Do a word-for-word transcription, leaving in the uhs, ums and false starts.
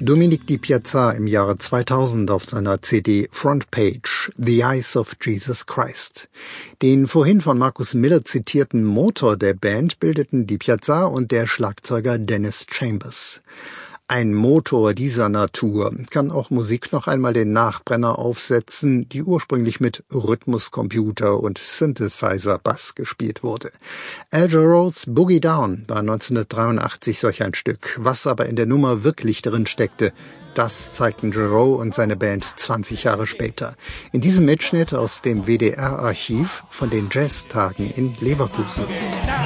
Dominique Di Piazza im Jahre zweitausend auf seiner C D Frontpage The Eyes of Jesus Christ. Den vorhin von Marcus Miller zitierten Motor der Band bildeten Di Piazza und der Schlagzeuger Dennis Chambers. Ein Motor dieser Natur kann auch Musik noch einmal den Nachbrenner aufsetzen, die ursprünglich mit Rhythmuscomputer und Synthesizer-Bass gespielt wurde. Al Jarreau's Boogie Down war neunzehnhundertdreiundachtzig solch ein Stück. Was aber in der Nummer wirklich drin steckte, das zeigten Jarreau und seine Band zwanzig Jahre später. In diesem Mitschnitt aus dem W D R-Archiv von den Jazztagen in Leverkusen.